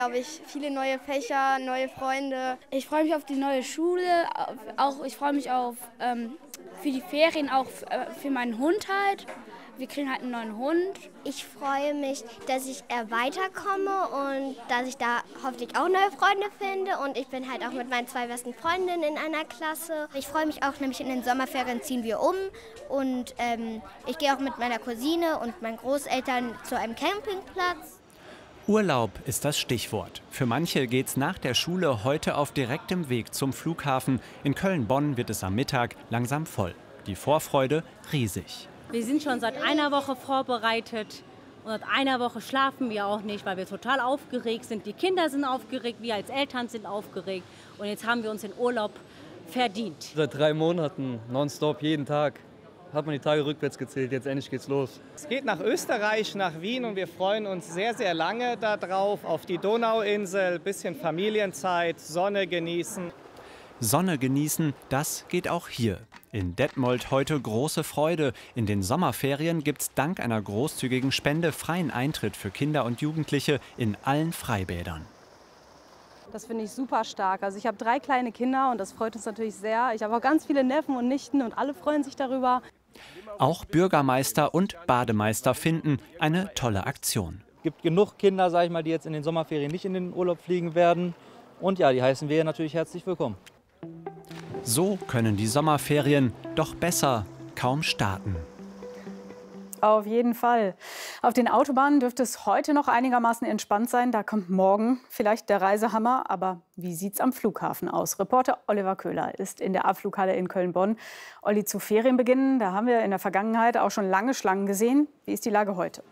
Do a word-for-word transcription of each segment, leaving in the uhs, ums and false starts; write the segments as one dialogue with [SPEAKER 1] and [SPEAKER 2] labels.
[SPEAKER 1] Habe ich viele neue Fächer, neue Freunde.
[SPEAKER 2] Ich freue mich auf die neue Schule, auch ich freue mich auf ähm, für die Ferien, auch für meinen Hund halt. Wir kriegen halt einen neuen Hund.
[SPEAKER 3] Ich freue mich, dass ich weiterkomme und dass ich da hoffentlich auch neue Freunde finde. Und ich bin halt auch mit meinen zwei besten Freundinnen in einer Klasse. Ich freue mich auch, nämlich in den Sommerferien ziehen wir um. Und ähm, ich gehe auch mit meiner Cousine und meinen Großeltern zu einem Campingplatz.
[SPEAKER 4] Urlaub ist das Stichwort. Für manche geht's nach der Schule heute auf direktem Weg zum Flughafen. In Köln-Bonn wird es am Mittag langsam voll. Die Vorfreude riesig.
[SPEAKER 5] Wir sind schon seit einer Woche vorbereitet und seit einer Woche schlafen wir auch nicht, weil wir total aufgeregt sind. Die Kinder sind aufgeregt, wir als Eltern sind aufgeregt und jetzt haben wir uns den Urlaub verdient.
[SPEAKER 6] Seit drei Monaten nonstop jeden Tag. Hat man die Tage rückwärts gezählt, jetzt endlich geht's los.
[SPEAKER 7] Es geht nach Österreich, nach Wien und wir freuen uns sehr, sehr lange darauf, auf die Donauinsel, bisschen Familienzeit, Sonne genießen.
[SPEAKER 4] Sonne genießen, das geht auch hier. In Detmold heute große Freude. In den Sommerferien gibt's dank einer großzügigen Spende freien Eintritt für Kinder und Jugendliche in allen Freibädern.
[SPEAKER 8] Das finde ich super stark. Also ich habe drei kleine Kinder und das freut uns natürlich sehr. Ich habe auch ganz viele Neffen und Nichten und alle freuen sich darüber.
[SPEAKER 4] Auch Bürgermeister und Bademeister finden eine tolle Aktion.
[SPEAKER 6] Es gibt genug Kinder, sag ich mal, die jetzt in den Sommerferien nicht in den Urlaub fliegen werden. Und ja, die heißen wir natürlich herzlich willkommen.
[SPEAKER 4] So können die Sommerferien doch besser kaum starten.
[SPEAKER 9] Auf jeden Fall. Auf den Autobahnen dürfte es heute noch einigermaßen entspannt sein. Da kommt morgen vielleicht der Reisehammer. Aber wie sieht es am Flughafen aus? Reporter Oliver Köhler ist in der Abflughalle in Köln-Bonn. Olli, zu Ferienbeginn, da haben wir in der Vergangenheit auch schon lange Schlangen gesehen. Wie ist die Lage heute?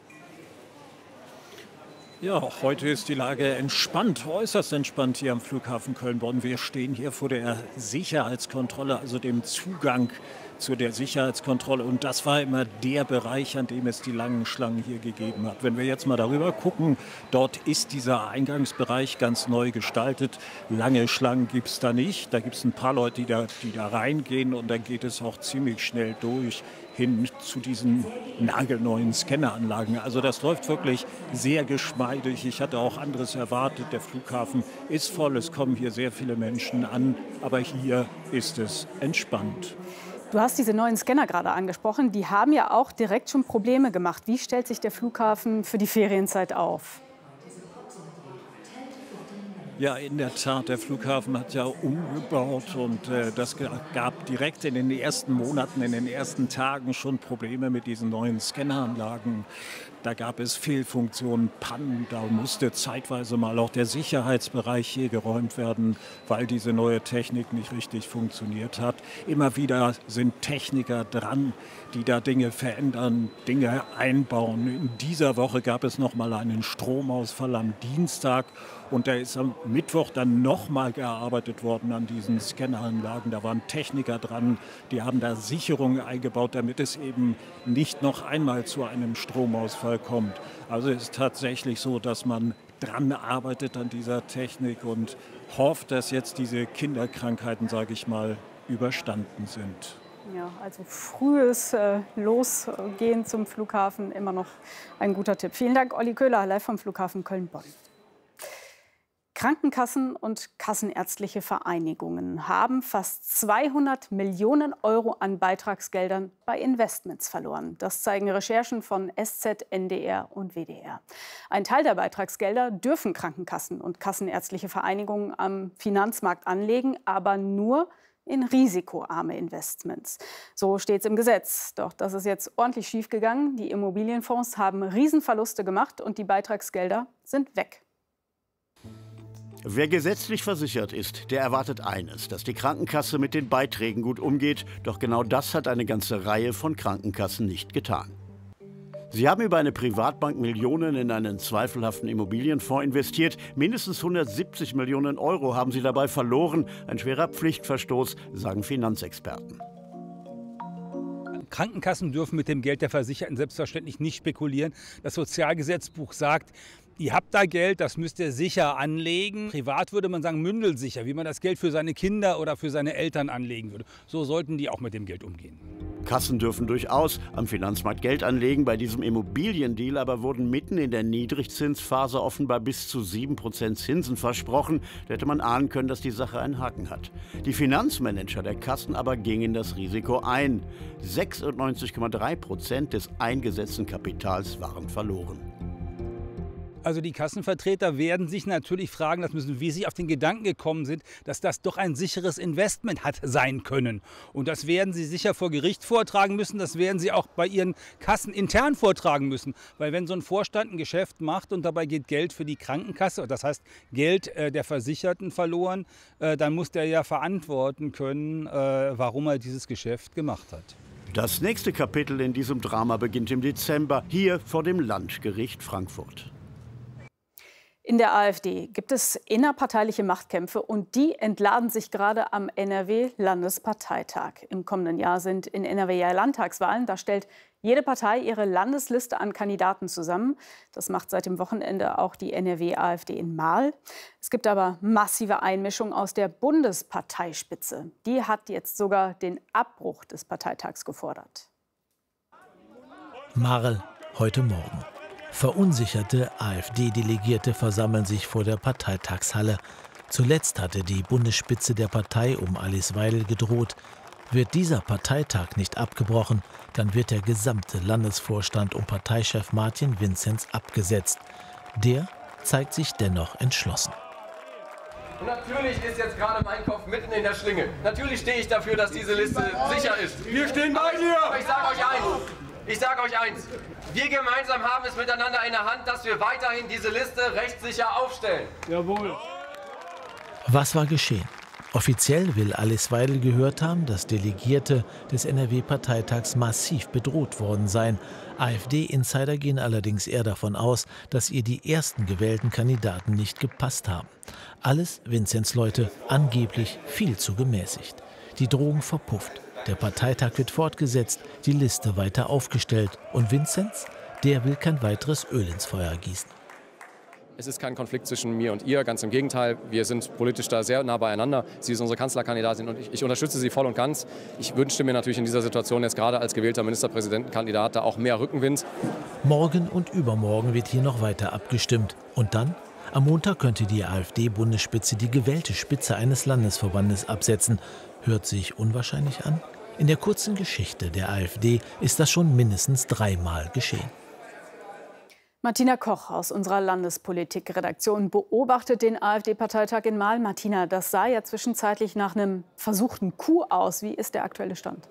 [SPEAKER 10] Ja, heute ist die Lage entspannt, äußerst entspannt hier am Flughafen Köln-Bonn. Wir stehen hier vor der Sicherheitskontrolle, also dem Zugang zu der Sicherheitskontrolle. Und das war immer der Bereich, an dem es die langen Schlangen hier gegeben hat. Wenn wir jetzt mal darüber gucken, dort ist dieser Eingangsbereich ganz neu gestaltet. Lange Schlangen gibt es da nicht. Da gibt es ein paar Leute, die da, die da reingehen und dann geht es auch ziemlich schnell durch hin zu diesen nagelneuen Scanneranlagen. Also das läuft wirklich sehr geschmeidig. Ich hatte auch anderes erwartet. Der Flughafen ist voll, es kommen hier sehr viele Menschen an, aber hier ist es entspannt.
[SPEAKER 9] Du hast diese neuen Scanner gerade angesprochen. Die haben ja auch direkt schon Probleme gemacht. Wie stellt sich der Flughafen für die Ferienzeit auf?
[SPEAKER 10] Ja, in der Tat, der Flughafen hat ja umgebaut und äh, das gab direkt in den ersten Monaten, in den ersten Tagen schon Probleme mit diesen neuen Scanneranlagen. Da gab es Fehlfunktionen, Pannen, da musste zeitweise mal auch der Sicherheitsbereich hier geräumt werden, weil diese neue Technik nicht richtig funktioniert hat. Immer wieder sind Techniker dran, die da Dinge verändern, Dinge einbauen. In dieser Woche gab es noch mal einen Stromausfall am Dienstag und da ist am Mittwoch dann noch mal gearbeitet worden an diesen Scanneranlagen. Da waren Techniker dran, die haben da Sicherungen eingebaut, damit es eben nicht noch einmal zu einem Stromausfall kommt. Also es ist tatsächlich so, dass man dran arbeitet an dieser Technik und hofft, dass jetzt diese Kinderkrankheiten, sage ich mal, überstanden sind.
[SPEAKER 9] Ja, also frühes äh, Losgehen zum Flughafen, immer noch ein guter Tipp. Vielen Dank, Olli Köhler, live vom Flughafen Köln-Bonn. Krankenkassen und kassenärztliche Vereinigungen haben fast zweihundert Millionen Euro an Beitragsgeldern bei Investments verloren. Das zeigen Recherchen von S Z, N D R und W D R. Ein Teil der Beitragsgelder dürfen Krankenkassen und kassenärztliche Vereinigungen am Finanzmarkt anlegen, aber nur in risikoarme Investments. So steht es im Gesetz. Doch das ist jetzt ordentlich schiefgegangen. Die Immobilienfonds haben Riesenverluste gemacht und die Beitragsgelder sind weg.
[SPEAKER 11] Wer gesetzlich versichert ist, der erwartet eines, dass die Krankenkasse mit den Beiträgen gut umgeht. Doch genau das hat eine ganze Reihe von Krankenkassen nicht getan. Sie haben über eine Privatbank Millionen in einen zweifelhaften Immobilienfonds investiert. Mindestens hundertsiebzig Millionen Euro haben sie dabei verloren. Ein schwerer Pflichtverstoß, sagen Finanzexperten.
[SPEAKER 12] Krankenkassen dürfen mit dem Geld der Versicherten selbstverständlich nicht spekulieren. Das Sozialgesetzbuch sagt, ihr habt da Geld, das müsst ihr sicher anlegen. Privat würde man sagen mündelsicher, wie man das Geld für seine Kinder oder für seine Eltern anlegen würde. So sollten die auch mit dem Geld umgehen.
[SPEAKER 11] Kassen dürfen durchaus am Finanzmarkt Geld anlegen. Bei diesem Immobiliendeal aber wurden mitten in der Niedrigzinsphase offenbar bis zu sieben Prozent Zinsen versprochen. Da hätte man ahnen können, dass die Sache einen Haken hat. Die Finanzmanager der Kassen aber gingen das Risiko ein. sechsundneunzig Komma drei Prozent des eingesetzten Kapitals waren verloren.
[SPEAKER 12] Also die Kassenvertreter werden sich natürlich fragen lassen müssen, wie sie auf den Gedanken gekommen sind, dass das doch ein sicheres Investment hat sein können. Und das werden sie sicher vor Gericht vortragen müssen, das werden sie auch bei ihren Kassen intern vortragen müssen. Weil wenn so ein Vorstand ein Geschäft macht und dabei geht Geld für die Krankenkasse, das heißt Geld äh, der Versicherten verloren, äh, dann muss der ja verantworten können, äh, warum er dieses Geschäft gemacht hat.
[SPEAKER 11] Das nächste Kapitel in diesem Drama beginnt im Dezember, hier vor dem Landgericht Frankfurt.
[SPEAKER 9] In der AfD gibt es innerparteiliche Machtkämpfe und die entladen sich gerade am N R W-Landesparteitag. Im kommenden Jahr sind in N R W ja Landtagswahlen. Da stellt jede Partei ihre Landesliste an Kandidaten zusammen. Das macht seit dem Wochenende auch die N R W-AfD in Marl. Es gibt aber massive Einmischung aus der Bundesparteispitze. Die hat jetzt sogar den Abbruch des Parteitags gefordert.
[SPEAKER 13] Marl, heute Morgen. Verunsicherte AfD-Delegierte versammeln sich vor der Parteitagshalle. Zuletzt hatte die Bundesspitze der Partei um Alice Weidel gedroht. Wird dieser Parteitag nicht abgebrochen, dann wird der gesamte Landesvorstand um Parteichef Martin Vinzenz abgesetzt. Der zeigt sich dennoch entschlossen.
[SPEAKER 14] Und natürlich ist jetzt gerade mein Kopf mitten in der Schlinge. Natürlich stehe ich dafür, dass diese Liste sicher ist. Wir stehen bei dir! Aber ich sage euch eins. Ich sage euch eins, wir gemeinsam haben es miteinander in der Hand, dass wir weiterhin diese Liste rechtssicher aufstellen. Jawohl.
[SPEAKER 13] Was war geschehen? Offiziell will Alice Weidel gehört haben, dass Delegierte des N R W-Parteitags massiv bedroht worden seien. AfD-Insider gehen allerdings eher davon aus, dass ihr die ersten gewählten Kandidaten nicht gepasst haben. Alles Vinzenz Leute angeblich viel zu gemäßigt. Die Drohung verpufft. Der Parteitag wird fortgesetzt, die Liste weiter aufgestellt. Und Vinzenz, der will kein weiteres Öl ins Feuer gießen.
[SPEAKER 14] Es ist kein Konflikt zwischen mir und ihr, ganz im Gegenteil. Wir sind politisch da sehr nah beieinander. Sie ist unsere Kanzlerkandidatin und ich, ich unterstütze sie voll und ganz. Ich wünschte mir natürlich in dieser Situation jetzt gerade als gewählter Ministerpräsidentenkandidat da auch mehr Rückenwind.
[SPEAKER 13] Morgen und übermorgen wird hier noch weiter abgestimmt. Und dann? Am Montag könnte die AfD-Bundesspitze die gewählte Spitze eines Landesverbandes absetzen. Hört sich unwahrscheinlich an? In der kurzen Geschichte der AfD ist das schon mindestens dreimal geschehen.
[SPEAKER 9] Martina Koch aus unserer Landespolitik-Redaktion beobachtet den AfD-Parteitag in Marl. Martina, das sah ja zwischenzeitlich nach einem versuchten Coup aus. Wie ist der aktuelle Stand?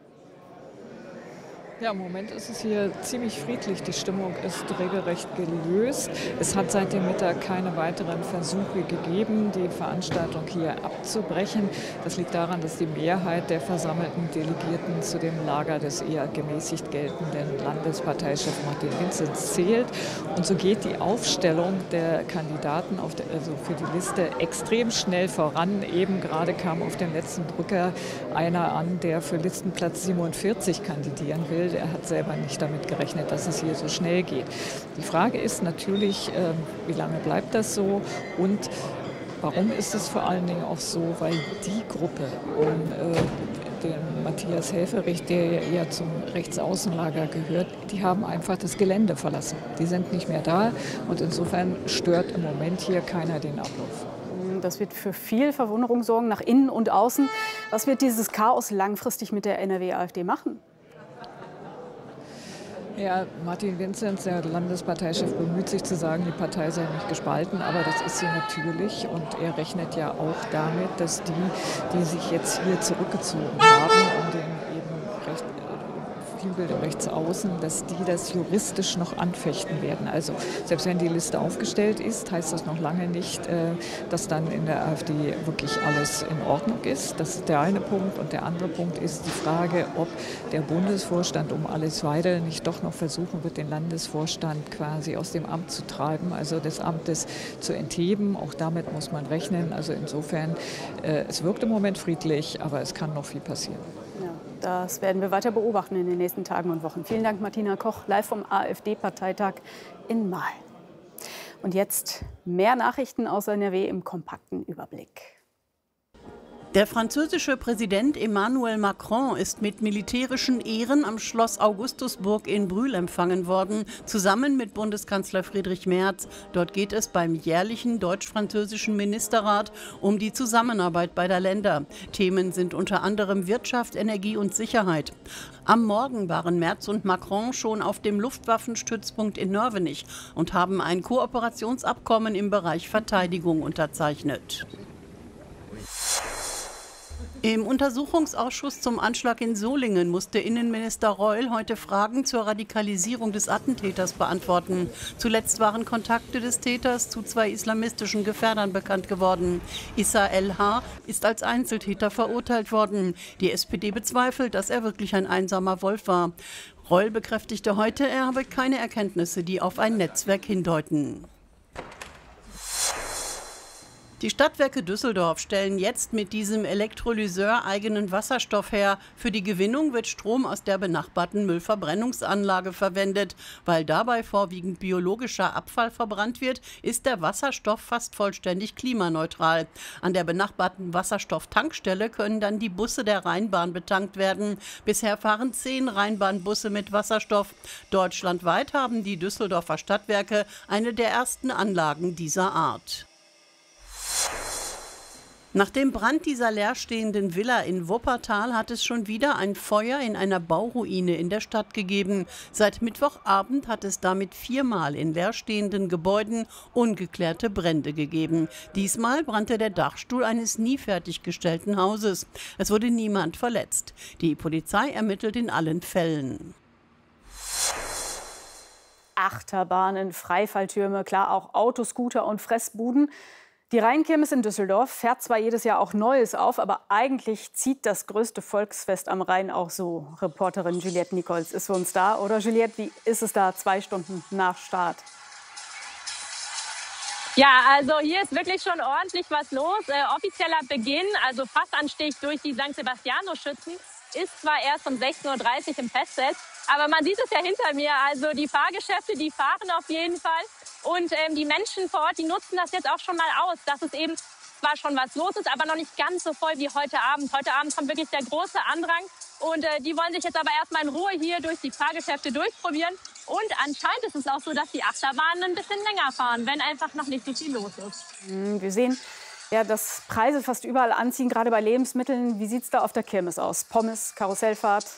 [SPEAKER 15] Ja, im Moment ist es hier ziemlich friedlich. Die Stimmung ist regelrecht gelöst. Es hat seit dem Mittag keine weiteren Versuche gegeben, die Veranstaltung hier abzubrechen. Das liegt daran, dass die Mehrheit der versammelten Delegierten zu dem Lager des eher gemäßigt geltenden Landesparteichef Martin Vinzenz zählt. Und so geht die Aufstellung der Kandidaten auf der, also für die Liste extrem schnell voran. Eben gerade kam auf den letzten Drücker einer an, der für Listenplatz siebenundvierzig kandidieren will. Er hat selber nicht damit gerechnet, dass es hier so schnell geht. Die Frage ist natürlich, äh, wie lange bleibt das so und warum ist es vor allen Dingen auch so, weil die Gruppe um äh, den Matthias Helfferich, der ja zum Rechtsaußenlager gehört, die haben einfach das Gelände verlassen. Die sind nicht mehr da und insofern stört im Moment hier keiner den Ablauf.
[SPEAKER 9] Das wird für viel Verwunderung sorgen, nach innen und außen. Was wird dieses Chaos langfristig mit der N R W-AfD machen?
[SPEAKER 15] Ja, Martin Vinzenz, der Landesparteichef, bemüht sich zu sagen, die Partei sei nicht gespalten, aber das ist sie natürlich. Und er rechnet ja auch damit, dass die, die sich jetzt hier zurückgezogen haben, um den eben recht, Flügel der Rechtsaußen, dass die das juristisch noch anfechten werden. Also selbst wenn die Liste aufgestellt ist, heißt das noch lange nicht, dass dann in der AfD wirklich alles in Ordnung ist. Das ist der eine Punkt. Und der andere Punkt ist die Frage, ob der Bundesvorstand um Alice Weidel nicht doch noch versuchen wird, den Landesvorstand quasi aus dem Amt zu treiben, also des Amtes zu entheben. Auch damit muss man rechnen. Also insofern, es wirkt im Moment friedlich, aber es kann noch viel passieren.
[SPEAKER 9] Ja, das werden wir weiter beobachten in den nächsten Tagen und Wochen. Vielen Dank, Martina Koch, live vom AfD-Parteitag in Marl. Und jetzt mehr Nachrichten aus N R W im kompakten Überblick.
[SPEAKER 16] Der französische Präsident Emmanuel Macron ist mit militärischen Ehren am Schloss Augustusburg in Brühl empfangen worden, zusammen mit Bundeskanzler Friedrich Merz. Dort geht es beim jährlichen deutsch-französischen Ministerrat um die Zusammenarbeit beider Länder. Themen sind unter anderem Wirtschaft, Energie und Sicherheit. Am Morgen waren Merz und Macron schon auf dem Luftwaffenstützpunkt in Nörvenich und haben ein Kooperationsabkommen im Bereich Verteidigung unterzeichnet. Im Untersuchungsausschuss zum Anschlag in Solingen musste Innenminister Reul heute Fragen zur Radikalisierung des Attentäters beantworten. Zuletzt waren Kontakte des Täters zu zwei islamistischen Gefährdern bekannt geworden. Issa El-H. ist als Einzeltäter verurteilt worden. Die S P D bezweifelt, dass er wirklich ein einsamer Wolf war. Reul bekräftigte heute, er habe keine Erkenntnisse, die auf ein Netzwerk hindeuten. Die Stadtwerke Düsseldorf stellen jetzt mit diesem Elektrolyseur eigenen Wasserstoff her. Für die Gewinnung wird Strom aus der benachbarten Müllverbrennungsanlage verwendet. Weil dabei vorwiegend biologischer Abfall verbrannt wird, ist der Wasserstoff fast vollständig klimaneutral. An der benachbarten Wasserstofftankstelle können dann die Busse der Rheinbahn betankt werden. Bisher fahren zehn Rheinbahnbusse mit Wasserstoff. Deutschlandweit haben die Düsseldorfer Stadtwerke eine der ersten Anlagen dieser Art. Nach dem Brand dieser leerstehenden Villa in Wuppertal hat es schon wieder ein Feuer in einer Bauruine in der Stadt gegeben. Seit Mittwochabend hat es damit viermal in leerstehenden Gebäuden ungeklärte Brände gegeben. Diesmal brannte der Dachstuhl eines nie fertiggestellten Hauses. Es wurde niemand verletzt. Die Polizei ermittelt in allen Fällen.
[SPEAKER 9] Achterbahnen, Freifalltürme, klar auch Autoscooter und Fressbuden. Die Rheinkirmes in Düsseldorf fährt zwar jedes Jahr auch Neues auf, aber eigentlich zieht das größte Volksfest am Rhein auch so. Reporterin Juliette Nichols ist für uns da. Oder Juliette, wie ist es da zwei Stunden nach Start?
[SPEAKER 17] Ja, also hier ist wirklich schon ordentlich was los. Äh, offizieller Beginn, also Fassanstich durch die Sankt Sebastianus-Schützen, ist zwar erst um sechzehn Uhr dreißig im Festset, aber man sieht es ja hinter mir. Also die Fahrgeschäfte, die fahren auf jeden Fall. Und ähm, die Menschen vor Ort, die nutzen das jetzt auch schon mal aus, dass es eben zwar schon was los ist, aber noch nicht ganz so voll wie heute Abend. Heute Abend kommt wirklich der große Andrang. Und äh, die wollen sich jetzt aber erstmal in Ruhe hier durch die Fahrgeschäfte durchprobieren. Und anscheinend ist es auch so, dass die Achterbahnen ein bisschen länger fahren, wenn einfach noch nicht so viel los ist.
[SPEAKER 9] Wir sehen, ja, dass Preise fast überall anziehen, gerade bei Lebensmitteln. Wie sieht es da auf der Kirmes aus? Pommes, Karussellfahrt?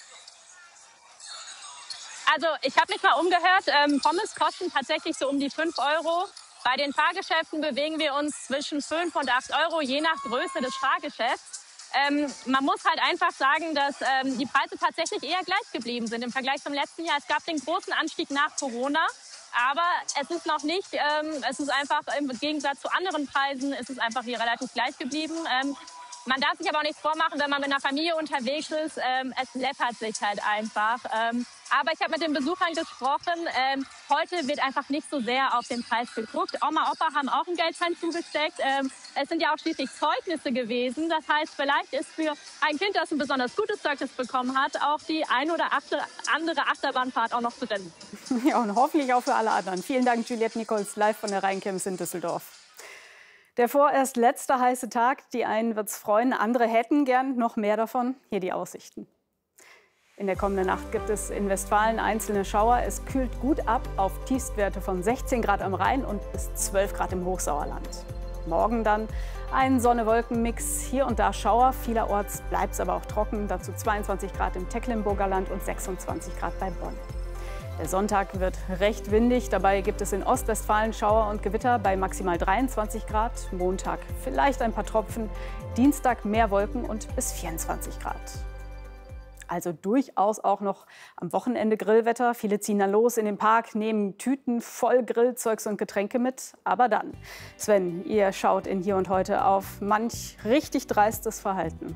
[SPEAKER 17] Also ich habe mich mal umgehört, ähm, Pommes kosten tatsächlich so um die fünf Euro. Bei den Fahrgeschäften bewegen wir uns zwischen fünf und acht Euro, je nach Größe des Fahrgeschäfts. Ähm, man muss halt einfach sagen, dass ähm, die Preise tatsächlich eher gleich geblieben sind im Vergleich zum letzten Jahr. Es gab den großen Anstieg nach Corona, aber es ist noch nicht, ähm, es ist einfach im Gegensatz zu anderen Preisen, ist es einfach hier relativ gleich geblieben. Ähm, Man darf sich aber auch nichts vormachen, wenn man mit einer Familie unterwegs ist. Ähm, es läppert sich halt einfach. Ähm, aber ich habe mit den Besuchern gesprochen. Ähm, heute wird einfach nicht so sehr auf den Preis geguckt. Oma, Opa haben auch einen Geldschein zugesteckt. Ähm, es sind ja auch schließlich Zeugnisse gewesen. Das heißt, vielleicht ist für ein Kind, das ein besonders gutes Zeugnis bekommen hat, auch die ein oder andere Achterbahnfahrt auch noch drin.
[SPEAKER 9] Ja, und hoffentlich auch für alle anderen. Vielen Dank, Juliette Nichols, live von der Rheinkirmes in Düsseldorf. Der vorerst letzte heiße Tag, die einen wird es freuen, andere hätten gern noch mehr davon. Hier die Aussichten. In der kommenden Nacht gibt es in Westfalen einzelne Schauer. Es kühlt gut ab auf Tiefstwerte von sechzehn Grad am Rhein und bis zwölf Grad im Hochsauerland. Morgen dann ein Sonne-Wolken-Mix, hier und da Schauer. Vielerorts bleibt es aber auch trocken, dazu zweiundzwanzig Grad im Tecklenburger Land und sechsundzwanzig Grad bei Bonn. Der Sonntag wird recht windig, dabei gibt es in Ostwestfalen Schauer und Gewitter bei maximal dreiundzwanzig Grad. Montag vielleicht ein paar Tropfen, Dienstag mehr Wolken und bis vierundzwanzig Grad. Also durchaus auch noch am Wochenende Grillwetter. Viele ziehen dann los in den Park, nehmen Tüten voll Grillzeugs und Getränke mit. Aber dann, Sven, ihr schaut in Hier und Heute auf manch richtig dreistes Verhalten.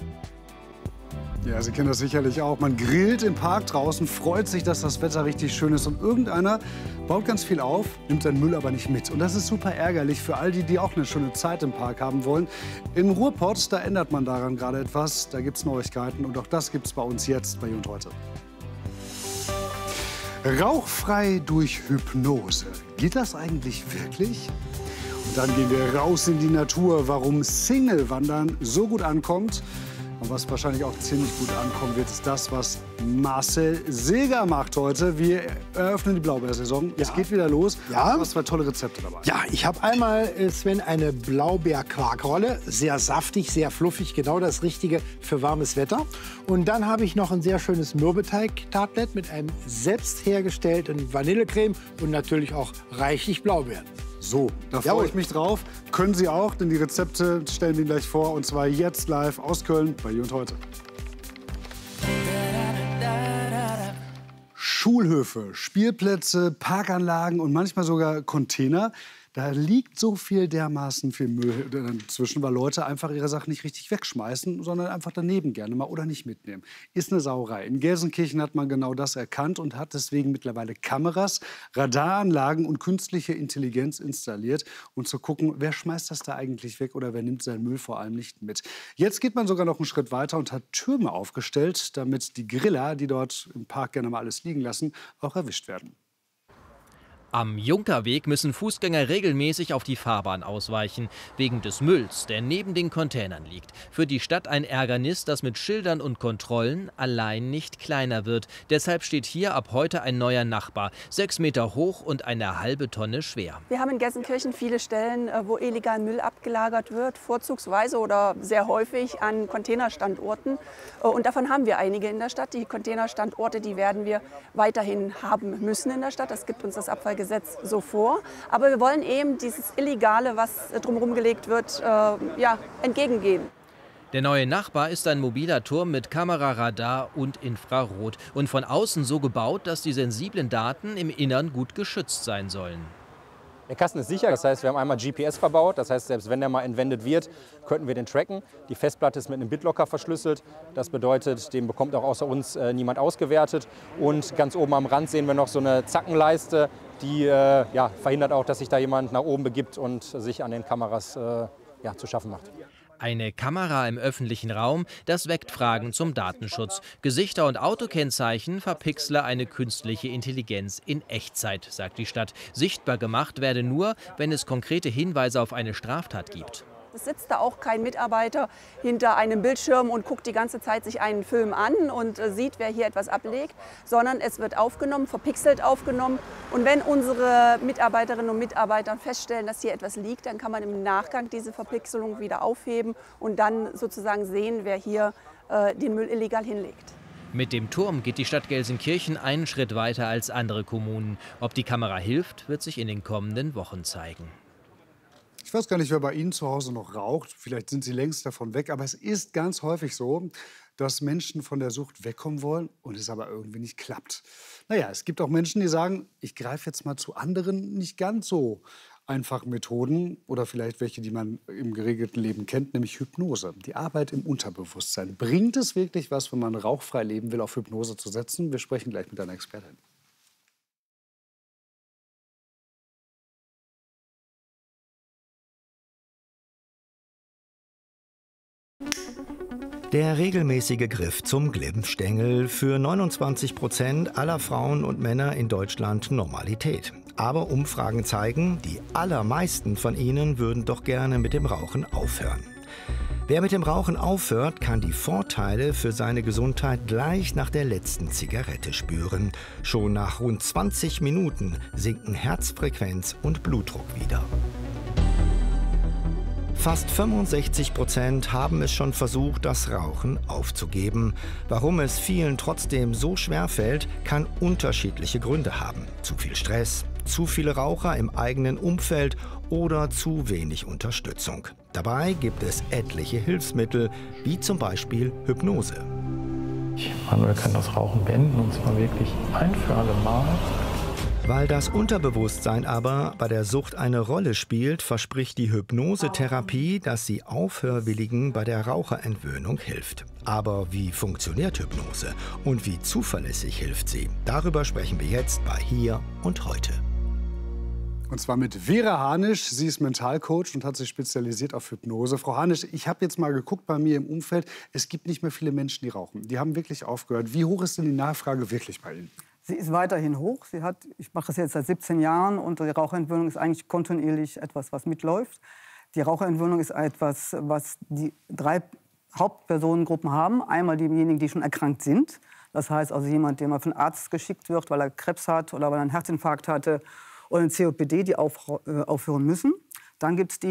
[SPEAKER 18] Ja, Sie kennen das sicherlich auch. Man grillt im Park draußen, freut sich, dass das Wetter richtig schön ist. Und irgendeiner baut ganz viel auf, nimmt seinen Müll aber nicht mit. Und das ist super ärgerlich für all die, die auch eine schöne Zeit im Park haben wollen. Im Ruhrpott, da ändert man daran gerade etwas. Da gibt es Neuigkeiten. Und auch das gibt es bei uns jetzt bei Hier und Heute. Rauchfrei durch Hypnose. Geht das eigentlich wirklich? Dann gehen wir raus in die Natur, warum Single-Wandern so gut ankommt. Und was wahrscheinlich auch ziemlich gut ankommen wird, ist das, was Marcel Seeger macht heute. Wir eröffnen die Blaubeersaison. Ja. Es geht wieder los.
[SPEAKER 19] Ja.
[SPEAKER 18] Du hast zwei tolle Rezepte dabei.
[SPEAKER 19] Ja, ich habe einmal, Sven, eine Blaubeer-Quarkrolle. Sehr saftig, sehr fluffig, genau das Richtige für warmes Wetter. Und dann habe ich noch ein sehr schönes Mürbeteig-Tartlet mit einem selbst hergestellten Vanillecreme und natürlich auch reichlich Blaubeeren.
[SPEAKER 18] So, da freue ich mich drauf. Können Sie auch, denn die Rezepte stellen wir Ihnen gleich vor. Und zwar jetzt live aus Köln bei Hier und Heute. Schulhöfe, Spielplätze, Parkanlagen und manchmal sogar Container. Da liegt so viel dermaßen viel Müll dazwischen, weil Leute einfach ihre Sachen nicht richtig wegschmeißen, sondern einfach daneben gerne mal oder nicht mitnehmen. Ist eine Sauerei. In Gelsenkirchen hat man genau das erkannt und hat deswegen mittlerweile Kameras, Radaranlagen und künstliche Intelligenz installiert, um zu gucken, wer schmeißt das da eigentlich weg oder wer nimmt seinen Müll vor allem nicht mit. Jetzt geht man sogar noch einen Schritt weiter und hat Türme aufgestellt, damit die Griller, die dort im Park gerne mal alles liegen lassen, auch erwischt werden.
[SPEAKER 20] Am Junkerweg müssen Fußgänger regelmäßig auf die Fahrbahn ausweichen, wegen des Mülls, der neben den Containern liegt. Für die Stadt ein Ärgernis, das mit Schildern und Kontrollen allein nicht kleiner wird. Deshalb steht hier ab heute ein neuer Nachbar, sechs Meter hoch und eine halbe Tonne schwer.
[SPEAKER 21] Wir haben in Gelsenkirchen viele Stellen, wo illegal Müll abgelagert wird, vorzugsweise oder sehr häufig an Containerstandorten. Und davon haben wir einige in der Stadt. Die Containerstandorte, die werden wir weiterhin haben müssen in der Stadt. Das gibt uns das Abfallgesetz so vor. Aber wir wollen eben dieses Illegale, was drumherum gelegt wird, äh, ja, entgegengehen.
[SPEAKER 20] Der neue Nachbar ist ein mobiler Turm mit Kamera, Radar und Infrarot und von außen so gebaut, dass die sensiblen Daten im Innern gut geschützt sein sollen.
[SPEAKER 22] Der Kasten ist sicher, das heißt, wir haben einmal G P S verbaut, das heißt, selbst wenn der mal entwendet wird, könnten wir den tracken. Die Festplatte ist mit einem BitLocker verschlüsselt, das bedeutet, den bekommt auch außer uns äh, niemand ausgewertet. Und ganz oben am Rand sehen wir noch so eine Zackenleiste, die äh, ja, verhindert auch, dass sich da jemand nach oben begibt und sich an den Kameras äh, ja, zu schaffen macht.
[SPEAKER 20] Eine Kamera im öffentlichen Raum, das weckt Fragen zum Datenschutz. Gesichter und Autokennzeichen verpixle eine künstliche Intelligenz in Echtzeit, sagt die Stadt. Sichtbar gemacht werde nur, wenn es konkrete Hinweise auf eine Straftat gibt.
[SPEAKER 21] Es sitzt da auch kein Mitarbeiter hinter einem Bildschirm und guckt die ganze Zeit sich einen Film an und sieht, wer hier etwas ablegt, sondern es wird aufgenommen, verpixelt aufgenommen. Und wenn unsere Mitarbeiterinnen und Mitarbeiter feststellen, dass hier etwas liegt, dann kann man im Nachgang diese Verpixelung wieder aufheben und dann sozusagen sehen, wer hier äh, den Müll illegal hinlegt.
[SPEAKER 20] Mit dem Turm geht die Stadt Gelsenkirchen einen Schritt weiter als andere Kommunen. Ob die Kamera hilft, wird sich in den kommenden Wochen zeigen.
[SPEAKER 18] Ich weiß gar nicht, wer bei Ihnen zu Hause noch raucht. Vielleicht sind Sie längst davon weg. Aber es ist ganz häufig so, dass Menschen von der Sucht wegkommen wollen und es aber irgendwie nicht klappt. Naja, es gibt auch Menschen, die sagen, ich greife jetzt mal zu anderen nicht ganz so einfachen Methoden oder vielleicht welche, die man im geregelten Leben kennt, nämlich Hypnose. Die Arbeit im Unterbewusstsein. Bringt es wirklich was, wenn man rauchfrei leben will, auf Hypnose zu setzen? Wir sprechen gleich mit einer Expertin.
[SPEAKER 23] Der regelmäßige Griff zum Glimmstängel, für neunundzwanzig Prozent aller Frauen und Männer in Deutschland Normalität. Aber Umfragen zeigen, die allermeisten von ihnen würden doch gerne mit dem Rauchen aufhören. Wer mit dem Rauchen aufhört, kann die Vorteile für seine Gesundheit gleich nach der letzten Zigarette spüren. Schon nach rund zwanzig Minuten sinken Herzfrequenz und Blutdruck wieder. Fast fünfundsechzig Prozent haben es schon versucht, das Rauchen aufzugeben. Warum es vielen trotzdem so schwer fällt, kann unterschiedliche Gründe haben. Zu viel Stress, zu viele Raucher im eigenen Umfeld oder zu wenig Unterstützung. Dabei gibt es etliche Hilfsmittel, wie zum Beispiel Hypnose.
[SPEAKER 24] Manuel kann das Rauchen beenden, und zwar wirklich ein für alle Mal.
[SPEAKER 23] Weil das Unterbewusstsein aber bei der Sucht eine Rolle spielt, verspricht die Hypnosetherapie, dass sie Aufhörwilligen bei der Raucherentwöhnung hilft. Aber wie funktioniert Hypnose und wie zuverlässig hilft sie? Darüber sprechen wir jetzt bei Hier und Heute.
[SPEAKER 18] Und zwar mit Vera Hanisch. Sie ist Mentalcoach und hat sich spezialisiert auf Hypnose. Frau Hanisch, ich habe jetzt mal geguckt bei mir im Umfeld. Es gibt nicht mehr viele Menschen, die rauchen. Die haben wirklich aufgehört. Wie hoch ist denn die Nachfrage wirklich bei Ihnen?
[SPEAKER 1] Sie ist weiterhin hoch. Sie hat, ich mache das jetzt seit siebzehn Jahren und die Raucherentwöhnung ist eigentlich kontinuierlich etwas, was mitläuft. Die Raucherentwöhnung ist etwas, was die drei Hauptpersonengruppen haben. Einmal diejenigen, die schon erkrankt sind. Das heißt also jemand, der mal von Arzt geschickt wird, weil er Krebs hat oder weil er einen Herzinfarkt hatte oder eine C O P D, die auf, äh, aufhören müssen. Dann gibt es die